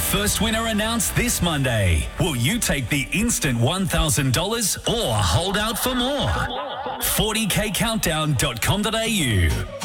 First winner announced this Monday. Will you take the instant $1,000 or hold out for more? 40kcountdown.com.au